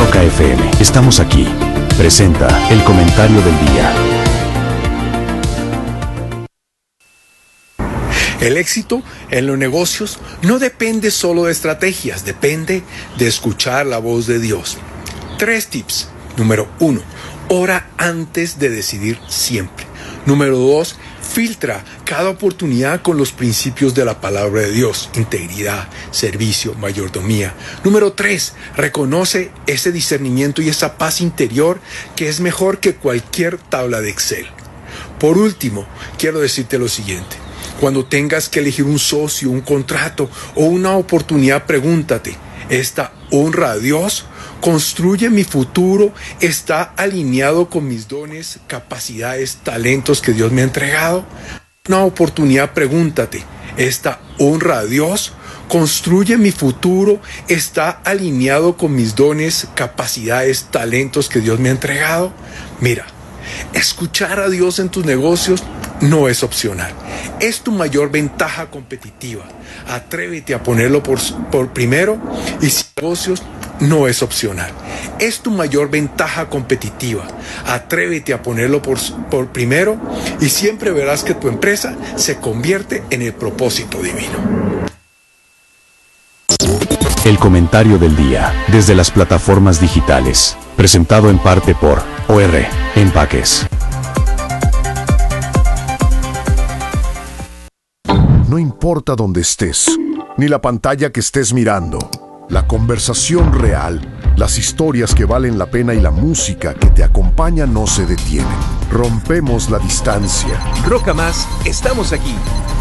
Roca FM. Estamos aquí. Presenta el comentario del día. El éxito en los negocios no depende solo de estrategias, depende de escuchar la voz de Dios. 3 tips. Número 1, ora antes de decidir siempre. Número 2, filtra cada oportunidad con los principios de la palabra de Dios: integridad, servicio, mayordomía. Número 3, reconoce ese discernimiento y esa paz interior que es mejor que cualquier tabla de Excel. Por último, quiero decirte lo siguiente: cuando tengas que elegir un socio, un contrato o una oportunidad, pregúntate: ¿esta honra a Dios? ¿Construye mi futuro? ¿Está alineado con mis dones, capacidades, talentos que Dios me ha entregado? Una oportunidad, pregúntate: ¿esta honra a Dios? ¿Construye mi futuro? ¿Está alineado con mis dones, capacidades, talentos que Dios me ha entregado? Mira, escuchar a Dios en tus negocios no es opcional. Es tu mayor ventaja competitiva. Atrévete a ponerlo por primero, y si negocios no es opcional. Es tu mayor ventaja competitiva. Atrévete a ponerlo por primero y siempre verás que tu empresa se convierte en el propósito divino. El comentario del día, desde las plataformas digitales. Presentado en parte por OR Empaques. No importa dónde estés, ni la pantalla que estés mirando, la conversación real, las historias que valen la pena y la música que te acompaña no se detienen. Rompemos la distancia. Roca Más, estamos aquí.